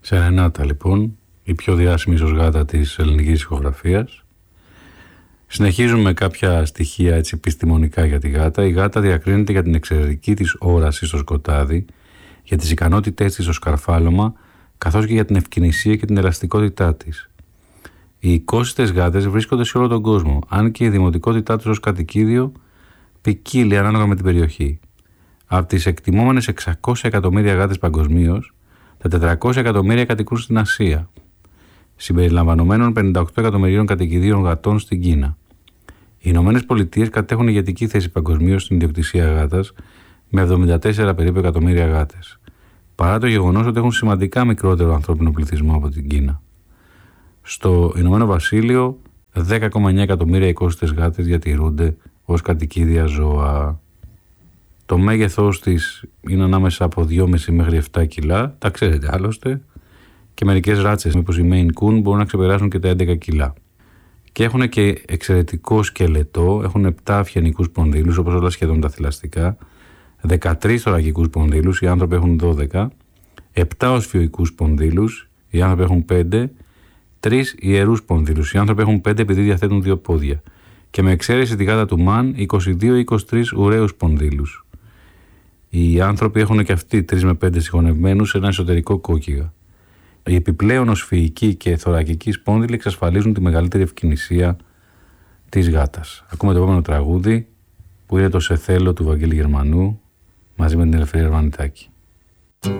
Σερενάτα λοιπόν, η πιο διάσημη ίσως γάτα της ελληνικής ηχογραφίας. Συνεχίζουμε κάποια στοιχεία έτσι επιστημονικά για τη γάτα. Η γάτα διακρίνεται για την εξαιρετική της όραση στο σκοτάδι, για τις ικανότητές της στο σκαρφάλωμα, καθώς και για την ευκινησία και την ελαστικότητά της. Οι οικόσιτες γάτες βρίσκονται σε όλο τον κόσμο, αν και η δημοτικότητά τους ως κατοικίδιο ποικίλει ανάλογα με την περιοχή. Από τις εκτιμόμενες 600 εκατομμύρια γάτες παγκοσμίως, τα 400 εκατομμύρια κατοικούν στην Ασία, συμπεριλαμβανομένων 58 εκατομμυρίων κατοικιδίων γατών στην Κίνα. Οι Ηνωμένες Πολιτείες κατέχουν ηγετική θέση παγκοσμίως στην ιδιοκτησία γάτας, με 74 περίπου εκατομμύρια γάτες, παρά το γεγονός ότι έχουν σημαντικά μικρότερο ανθρώπινο πληθυσμό από την Κίνα. Στο Ηνωμένο Βασίλειο, 10,9 εκατομμύρια οικόσιτες γάτες διατηρούνται ως κατοικίδια ζώα. Το μέγεθός της είναι ανάμεσα από 2,5 μέχρι 7 κιλά, τα ξέρετε άλλωστε, και μερικές ράτσες, όπως η Maine Coon, μπορούν να ξεπεράσουν και τα 11 κιλά. Και έχουν και εξαιρετικό σκελετό, έχουν 7 αυγενικούς πονδύλους, όπως όλα σχεδόν τα θηλαστικά, 13 θωρακικούς πονδύλους, οι άνθρωποι έχουν 12, 7 οσφιοικούς πονδύλους, οι άνθρωποι έχουν 5, 3 ιερούς πονδύλους, οι άνθρωποι έχουν 5 επειδή διαθέτουν 2 πόδια, και με εξαίρεση τη γάτα του Μαν, 22 ή 23 ουραίους πονδύλους. Οι άνθρωποι έχουν και αυτοί 3 με 5 συγχωνευμένους σε ένα εσωτερικό κόκκιγα. Οι επιπλέον οσφυϊκοί και θωρακικοί σπόνδυλοι εξασφαλίζουν τη μεγαλύτερη ευκινησία της γάτας. Ακούμε το επόμενο τραγούδι, που είναι το «Σε θέλω» του Βαγγέλη Γερμανού, μαζί με την Ελευθερία Αρβανιτάκη.